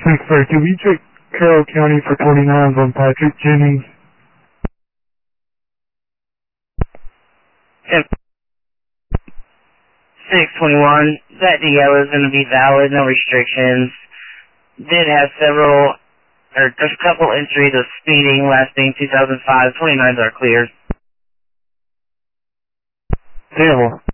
Sorry, can we check Carroll County for 29s on Patrick Jennings? 621, that DL is going to be valid, no restrictions. Did have just a couple entries of speeding, last being 2005. 29s are cleared. Damn.